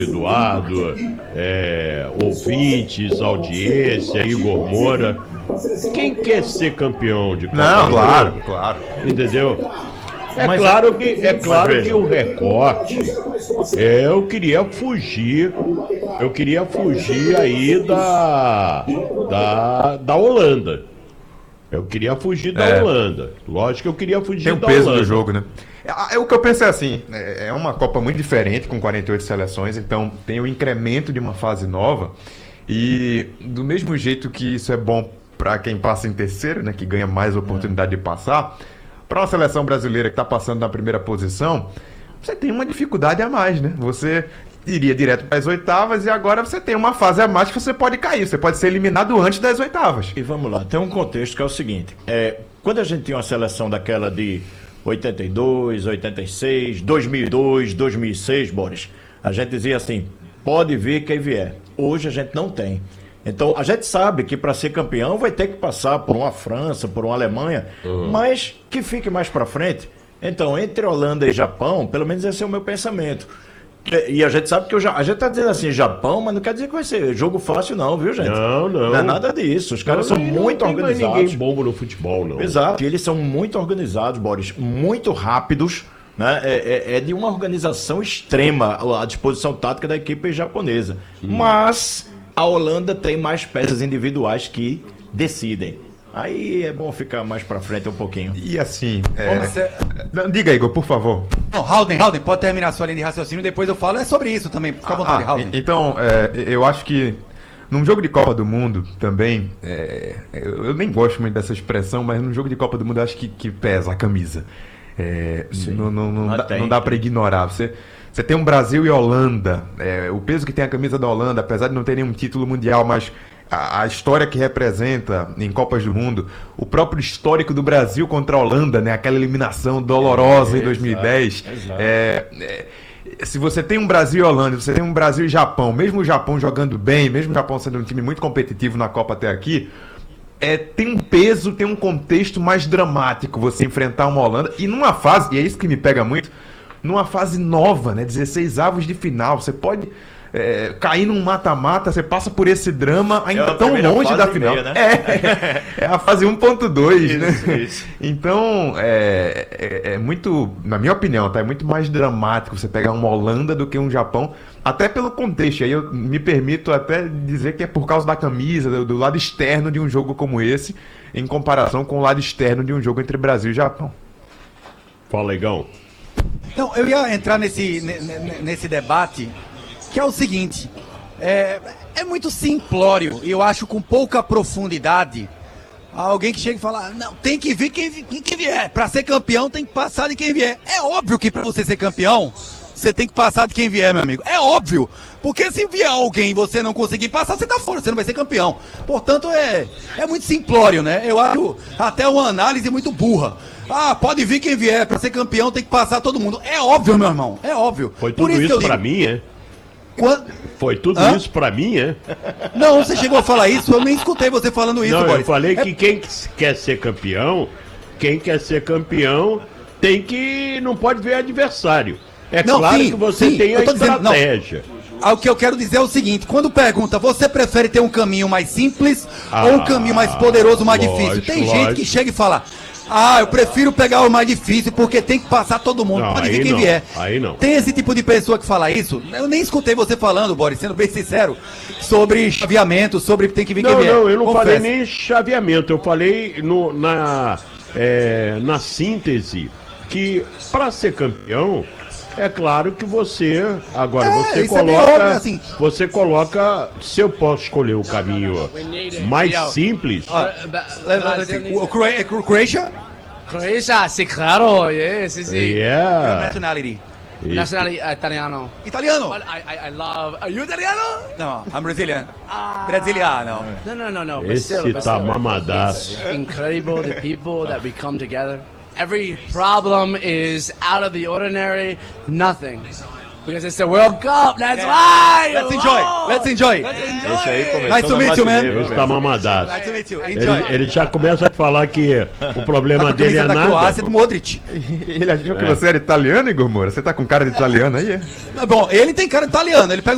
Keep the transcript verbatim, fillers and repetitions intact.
Eduardo, é, ouvintes, audiência, Igor Moura. Quem quer ser campeão de Copa? Não, claro, claro. Entendeu? É Mas claro é- que, é claro que o recorte, é, eu queria fugir, eu queria fugir aí da, da, da Holanda. Eu queria fugir da É. Holanda. Lógico que eu queria fugir Tem o da peso Holanda. do jogo, né? É, é, o que eu penso é assim, é é uma Copa muito diferente, com quarenta e oito seleções, então tem o incremento de uma fase nova, e do mesmo jeito que isso é bom para quem passa em terceiro, né, que ganha mais oportunidade de passar, para uma seleção brasileira que está passando na primeira posição, você tem uma dificuldade a mais, né? Você iria direto para as oitavas e agora você tem uma fase a mais que você pode cair, você pode ser eliminado antes das oitavas. E vamos lá, tem um contexto que é o seguinte, é, quando a gente tinha uma seleção daquela de oitenta e dois, oitenta e seis, dois mil e dois, dois mil e seis, Boris, a gente dizia assim, pode vir quem vier. Hoje a gente não tem. Então a gente sabe que para ser campeão vai ter que passar por uma França, por uma Alemanha, mas que fique mais para frente. Então entre Holanda e Japão, pelo menos esse é o meu pensamento. E e a gente sabe que o Ja- a gente tá dizendo assim, Japão, mas não quer dizer que vai ser jogo fácil não, viu, gente? Não, não. Não é nada disso. Os caras Não, são não muito tem mais organizados. ninguém bombo no futebol, não. Exato. E eles são muito organizados, Boris, muito rápidos, né? É, é- é de uma organização extrema a disposição tática da equipe japonesa. Mas a Holanda tem mais peças individuais que decidem. Aí é bom ficar mais pra frente um pouquinho. E assim, é... Como você- Não, diga, Igor, por favor. Não, Halden, Halden, pode terminar a sua linha de raciocínio, depois eu falo. É sobre isso também, fica à vontade, Ah, Halden. e- então, é, eu acho que num jogo de Copa do Mundo também, é, eu, eu nem gosto muito dessa expressão, mas num jogo de Copa do Mundo eu acho que, que pesa a camisa. É, não, não, não, Mas dá, tem, não dá para ignorar. Você, você tem um Brasil e Holanda, é, o peso que tem a camisa da Holanda, apesar de não ter nenhum título mundial, mas a, a história que representa em Copas do Mundo, o próprio histórico do Brasil contra a Holanda, né, aquela eliminação dolorosa em dois mil e dez. exato. É, é, se você tem um Brasil e Holanda, você tem um Brasil e Japão, mesmo o Japão jogando bem, mesmo o Japão sendo um time muito competitivo na Copa até aqui, é, tem um peso, tem um contexto mais dramático você enfrentar uma Holanda, e numa fase, e é isso que me pega muito, numa fase nova, né, dezesseis avos de final, você pode é, cair num mata-mata, você passa por esse drama ainda É a tão primeira longe fase da e final. meia, né? É, é a fase um ponto dois, né? Isso, isso. Então, é, é, é muito, na minha opinião, tá? É muito mais dramático você pegar uma Holanda do que um Japão, até pelo contexto. Aí eu me permito até dizer que é por causa da camisa, do, do lado externo de um jogo como esse, em comparação com o lado externo de um jogo entre Brasil e Japão. Fala, Legão. Então, eu ia entrar nesse, ne- ne- nesse debate, que é o seguinte, é, é muito simplório, e eu acho com pouca profundidade, alguém que chega e fala, não, tem que vir quem, vi- quem vier, pra ser campeão tem que passar de quem vier. É óbvio que pra você ser campeão, você tem que passar de quem vier, meu amigo. É óbvio, porque se vier alguém e você não conseguir passar, você tá fora, você não vai ser campeão. Portanto, é, é muito simplório, né? Eu acho até uma análise muito burra. Ah, pode vir quem vier, pra ser campeão tem que passar todo mundo. É óbvio, meu irmão, é óbvio. Foi Por tudo que isso eu pra digo, mim, é? quando- Foi tudo Hã? isso pra mim, é? Não, você chegou a falar isso, eu nem escutei você falando isso, Não, eu Boris. falei É- que quem quer ser campeão, quem quer ser campeão tem que, não pode ver adversário. É Não, claro sim, que você sim, tem a eu tô dizendo- não. estratégia. Ah, o que eu quero dizer é o seguinte, quando pergunta, você prefere ter um caminho mais simples Ah, ou um caminho mais poderoso, mais lógico, difícil? Tem lógico. gente que chega e fala, ah, eu prefiro pegar o mais difícil porque tem que passar todo mundo, Não, pode vir aí quem não, vier. aí não. Tem esse tipo de pessoa que fala isso? Eu nem escutei você falando, Boris, sendo bem sincero, sobre chaveamento, sobre tem que vir quem Não, vier. não, eu não Confesso. falei nem chaveamento, eu falei no, na, é, na síntese que para ser campeão, é claro que você, agora É, você isso é meio coloca, óbvio, assim. você coloca, se eu posso escolher o caminho mais simples, Ah, o Cro- Cro- Croatia? Croacia, sí, claro, yeah, sí, sí. yeah, Nationality. Nationality uh, italiano. Italiano? But I, I, I love. Are you Italiano? No, I'm Brazilian. Brasiliano. No, no, no, no. but esse still, but tá still. mamadaço. Incredible the people that we come together. Every problem is out of the ordinary. Nothing. Because it's the World Cup. That's why. Let's enjoy. Oh, Let's enjoy. let's enjoy. Esse aí começou Nice to na meet you, man. brasileira, Esse tá mamadaço. Nice to meet you. Ele, Enjoy. ele já começa a falar que o problema Tá com a dele é camisa da nada. Croácia do Modric. Ele achou que você era italiano, Igor Moura? Você tá com cara de italiano aí, é? Bom, ele tem cara de italiano, ele pega